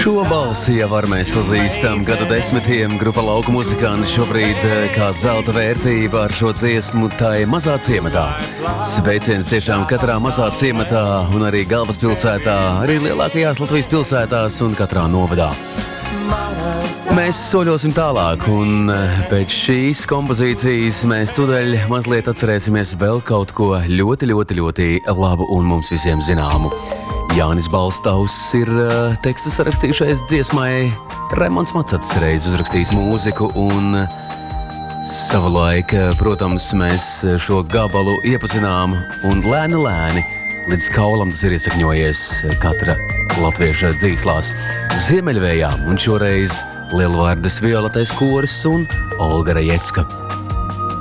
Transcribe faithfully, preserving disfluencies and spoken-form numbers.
Šo balsi jau var mēs pazīstam gadu desmitiem. Grupa Lauku muzikanti šobrīd kā zelta vērtība ar šo dziesmu tai mazā ciematā. Sveiciens tiešām katrā mazā ciematā un arī galvaspilsētā, arī lielākajās Latvijas pilsētās un katrā novadā. Mēs soļosim tālāk, un pēc šīs kompozīcijas mēs tudeļ mazliet atcerēsimies vēl kaut ko ļoti, ļoti, ļoti labu un mums visiem zināmu. Jānis Balstaus ir uh, tekstu sarakstījušais dziesmai, Raimonds Macats reiz uzrakstījis mūziku, un savulaik, protams, mēs šo gabalu iepazinām, un lēni lēni līdz kaulam tas ir iesakņojies katra latvieša dzīslās. Ziemeļvējā, un šoreiz Lielvārdes Violetais koris un Olga Rajecka.